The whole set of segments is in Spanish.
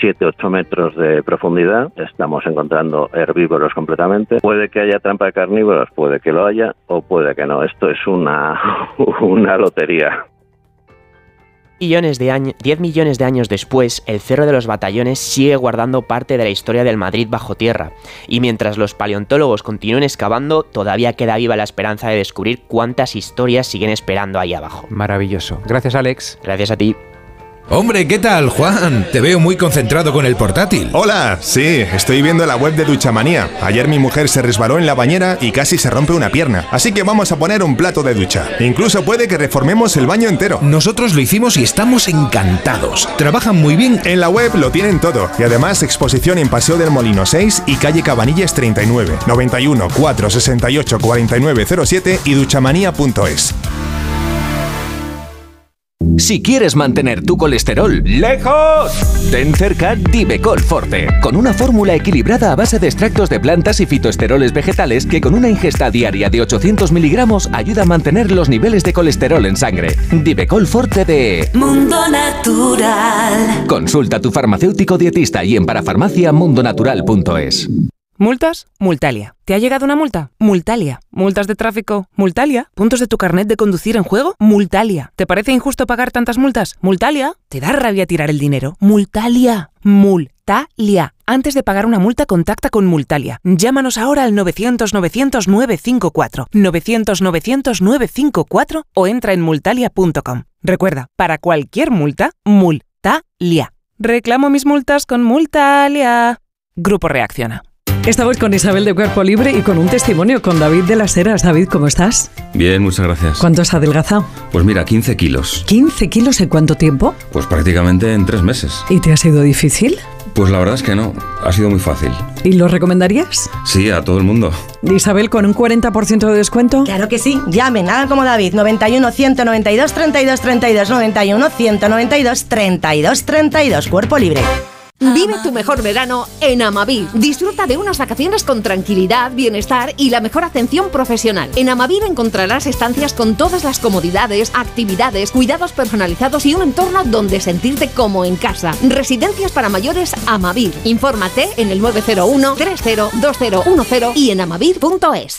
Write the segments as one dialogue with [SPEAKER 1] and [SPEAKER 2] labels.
[SPEAKER 1] 7-8 metros de profundidad. Estamos encontrando herbívoros completamente. Puede que haya trampa de carnívoros, puede que lo haya o puede que no. Esto es una lotería.
[SPEAKER 2] 10 millones de años después, el Cerro de los Batallones sigue guardando parte de la historia del Madrid bajo tierra. Y mientras los paleontólogos continúen excavando, todavía queda viva la esperanza de descubrir cuántas historias siguen esperando ahí abajo.
[SPEAKER 3] Maravilloso. Gracias, Alex.
[SPEAKER 2] Gracias a ti.
[SPEAKER 4] Hombre, ¿qué tal, Juan? Te veo muy concentrado con el portátil.
[SPEAKER 5] Hola, sí, estoy viendo la web de Duchamanía. Ayer mi mujer se resbaló en la bañera y casi se rompe una pierna. Así que vamos a poner un plato de ducha. Incluso puede que reformemos el baño entero.
[SPEAKER 4] Nosotros lo hicimos y estamos encantados. Trabajan muy bien.
[SPEAKER 5] En la web lo tienen todo. Y además exposición en Paseo del Molino 6 y calle Cabanillas 39, 91 468 4907 y duchamanía.es.
[SPEAKER 6] Si quieres mantener tu colesterol lejos, ten cerca Divecol Forte, con una fórmula equilibrada a base de extractos de plantas y fitoesteroles vegetales que con una ingesta diaria de 800 miligramos ayuda a mantener los niveles de colesterol en sangre. Divecol Forte de
[SPEAKER 7] Mundo Natural.
[SPEAKER 6] Consulta a tu farmacéutico dietista y en parafarmacia.mundonatural.es.
[SPEAKER 8] ¿Multas? Multalia. ¿Te ha llegado una multa? Multalia. ¿Multas de tráfico? Multalia. ¿Puntos de tu carnet de conducir en juego? Multalia. ¿Te parece injusto pagar tantas multas? Multalia. ¿Te da rabia tirar el dinero? Multalia. Multalia. Antes de pagar una multa, contacta con Multalia. Llámanos ahora al 900-900-954. 900-900-954 o entra en multalia.com. Recuerda, para cualquier multa, Multalia. Reclamo mis multas con Multalia. Grupo Reacciona.
[SPEAKER 9] Estamos con Isabel de Cuerpo Libre y con un testimonio con David de las Heras. David, ¿cómo estás?
[SPEAKER 10] Bien, muchas gracias.
[SPEAKER 9] ¿Cuánto has adelgazado?
[SPEAKER 10] Pues mira, 15 kilos.
[SPEAKER 9] ¿15 kilos en cuánto tiempo?
[SPEAKER 10] Pues prácticamente en 3 meses.
[SPEAKER 9] ¿Y te ha sido difícil?
[SPEAKER 10] Pues la verdad es que no, ha sido muy fácil.
[SPEAKER 9] ¿Y lo recomendarías?
[SPEAKER 10] Sí, a todo el mundo.
[SPEAKER 9] Isabel, ¿con un 40% de descuento?
[SPEAKER 11] Claro que sí, llamen, hagan como David, 91 192 32 32, 91 192 32 32, Cuerpo Libre.
[SPEAKER 12] Vive tu mejor verano en Amavir. Disfruta de unas vacaciones con tranquilidad, bienestar y la mejor atención profesional. En Amavir encontrarás estancias con todas las comodidades, actividades, cuidados personalizados y un entorno donde sentirte como en casa. Residencias para mayores Amavir. Infórmate en el 901 30 2010 y en amavir.es.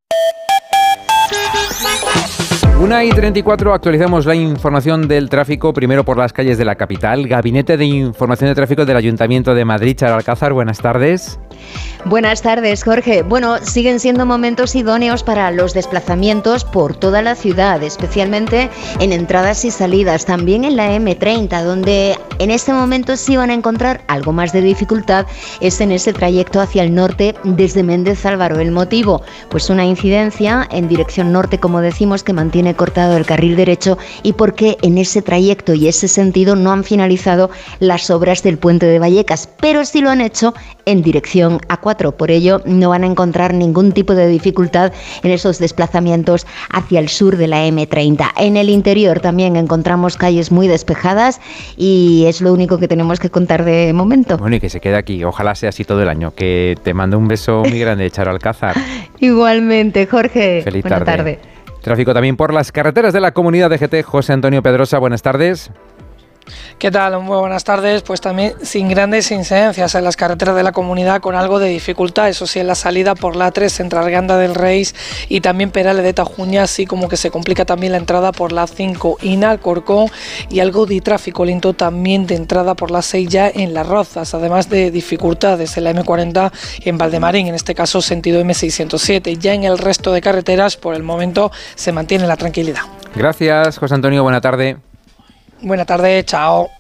[SPEAKER 3] 1:34, actualizamos la información del tráfico, primero por las calles de la capital. Gabinete de Información de Tráfico del Ayuntamiento de Madrid, Charo Alcázar, buenas tardes.
[SPEAKER 13] Buenas tardes, Jorge. Bueno, siguen siendo momentos idóneos para los desplazamientos por toda la ciudad, especialmente en entradas y salidas, también en la M30, donde en este momento sí van a encontrar algo más de dificultad, es en ese trayecto hacia el norte desde Méndez Álvaro. El motivo, pues una incidencia en dirección norte, como decimos, que mantiene cortado el carril derecho y porque en ese trayecto y ese sentido no han finalizado las obras del puente de Vallecas, pero sí lo han hecho en dirección A4. Por ello no van a encontrar ningún tipo de dificultad en esos desplazamientos hacia el sur de la M30. En el interior también encontramos calles muy despejadas y es lo único que tenemos que contar de momento.
[SPEAKER 3] Bueno, y que se quede aquí, ojalá sea así todo el año. Que te mando un beso muy grande, Charo Alcázar.
[SPEAKER 13] Igualmente, Jorge.
[SPEAKER 3] Feliz
[SPEAKER 13] Buena tarde.
[SPEAKER 3] Tráfico también por las carreteras de la Comunidad de GT. José Antonio Pedrosa, buenas tardes.
[SPEAKER 14] ¿Qué tal? Muy buenas tardes. Pues también sin grandes incidencias en las carreteras de la comunidad, con algo de dificultad, eso sí, en la salida por la 3 entre Arganda del Reis y también Perales de Tajuña, así como que se complica también la entrada por la 5 en Alcorcón y algo de tráfico lento también de entrada por la 6 ya en Las Rozas, además de dificultades en la M40 en Valdemarín, en este caso sentido M607. Ya en el resto de carreteras por el momento se mantiene la tranquilidad.
[SPEAKER 3] Gracias, José Antonio, buena tarde.
[SPEAKER 14] Buena tarde, chao.